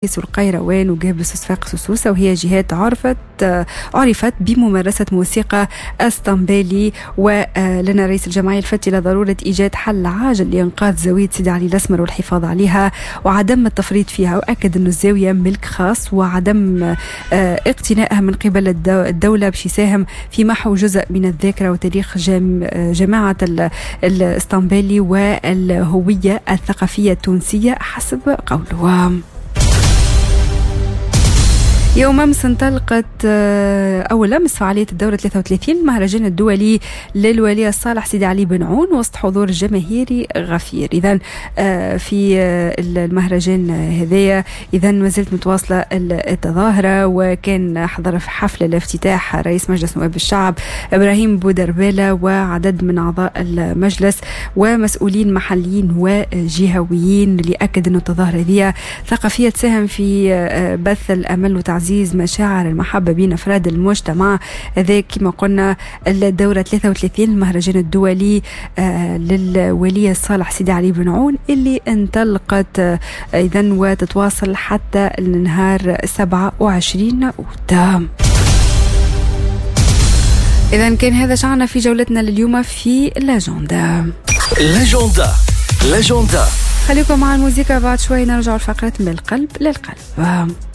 القيروان وجابس وصفاقس وسوسة، وهي جهات عرفت بممارسة موسيقى اسطنبالي. ولنا رئيس الجمعية الفتي إلى ضرورة إيجاد حل عاجل لإنقاذ زاوية سيدي علي الأسمر والحفاظ عليها وعدم التفريط فيها، وأكد أن الزاوية ملك خاص وعدم اقتنائها من قبل الدولة باش يساهم في محو جزء من الذاكرة وتاريخ جماعة الاسطنبالي والهوية الثقافية التونسية حسب قوله. يوم أمس انطلقت أول أمس فعالية الدورة 33 المهرجان الدولي للولي الصالح سيدي علي بن عون وسط حضور جماهيري غفير. إذن في المهرجان هذايا إذن ما زلت متواصلة التظاهرة، وكان حضر في حفل الافتتاح رئيس مجلس نواب الشعب إبراهيم بودربالة وعدد من أعضاء المجلس ومسؤولين محليين وجهويين، اللي أكد أن التظاهرة هذه ثقافية تساهم في بث الأمل وتعزيز مشاعر المحبة بين أفراد المجتمع. هذا كما قلنا الدورة 33 المهرجان الدولي للولي الصالح سيدي علي بن عون اللي انطلقت إذن وتتواصل حتى النهار 27 أوت. إذن كان هذا شعنا في جولتنا لليوم في لاجوندا. خليكم مع الموسيقى، بعد شوي نرجع الفقرة من القلب للقلب.